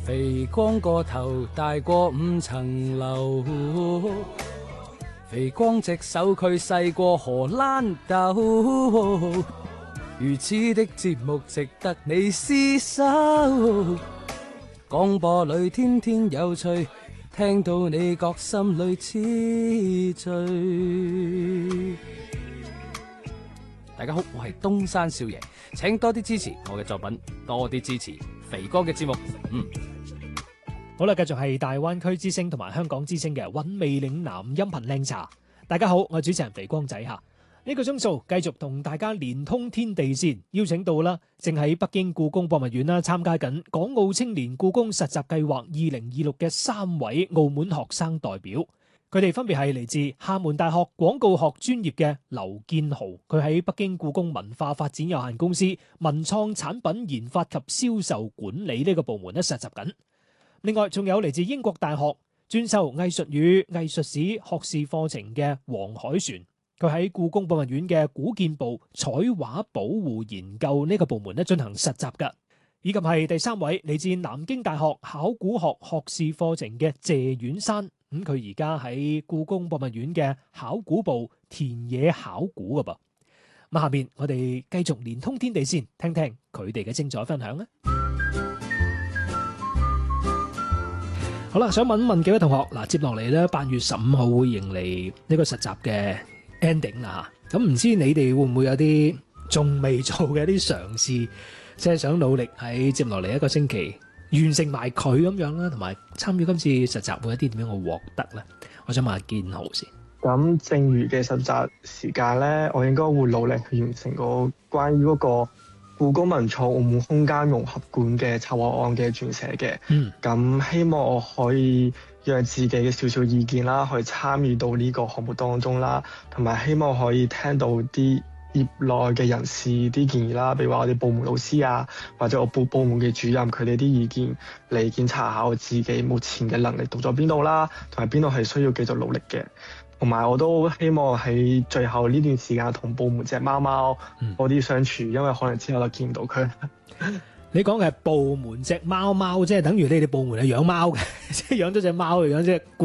肥光個頭大過5層樓，肥光隻手佢細過荷蘭豆，如此的節目值得你廝守。廣播裏天天有趣，聽到你覺心裏痴醉。大家好，我係東山少爺，請多啲支持我嘅作品，多啲支持肥哥嘅節目。 好啦，繼續係大灣區之聲同埋香港之聲嘅韻味嶺南音頻靚茶。大家好，我係主持人肥光仔吓。呢個鐘數繼續同大家連通天地線，邀請到啦，正喺北京故宮博物院啦參加緊港澳青年故宮實習計劃2026嘅3位澳門學生代表。佢哋分別係嚟自廈門大學廣告學專業嘅劉建豪，佢喺北京故宮文化發展有限公司文創產品研發及銷售管理呢個部門咧實習緊。另外仲有嚟自英國大學專修藝術與藝術史學士課程嘅黃凱旋，佢喺故宮博物院嘅古建部彩畫保護研究呢個部門咧進行實習噶。以及係第3位嚟自南京大學考古學學士課程嘅謝婉珊，咁佢而家喺故宮博物院嘅考古部田野考古噶噃。咁下邊我哋繼續連通天地線，聽聽佢哋嘅精彩分享啊！好啦，想問一問幾位同學，嗱，接落嚟咧8月15號會迎嚟呢個實習嘅 ending 啦吓，咁唔知你哋會唔會有啲仲未做嘅一啲嘗試？即係想努力喺接落嚟1個星期完成埋佢咁樣啦，同埋參與今次實習會有啲點樣嘅獲得咧？我想問下建豪先。 咁剩餘嘅實習時間咧，我應該會努力去完成個關於嗰個故宮文創澳門空間融合館嘅策劃案嘅撰寫嘅。咁希望我可以讓自己嘅少少意見啦，去參與到呢個項目當中啦，同埋希望可以聽到啲業內嘅人士啲建議啦，比如話我哋部門老師啊，或者我部門嘅主任佢哋啲意見嚟檢查下我自己目前嘅能力到咗邊度啦，同埋邊度係需要繼續努力嘅。同埋我都希望喺最後呢段時間同部門隻貓貓多啲相處，因為可能之後就見唔到佢。 你講嘅係部門隻貓貓，即係等於你哋部門係養貓嘅，即係養咗隻貓嚟養隻